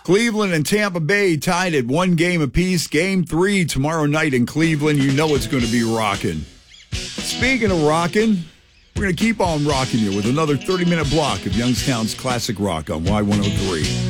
Cleveland and Tampa Bay tied at 1 game apiece. Game 3 tomorrow night in Cleveland. You know it's going to be rocking. Speaking of rocking, we're going to keep on rocking you with another 30-minute block of Youngstown's classic rock on Y103.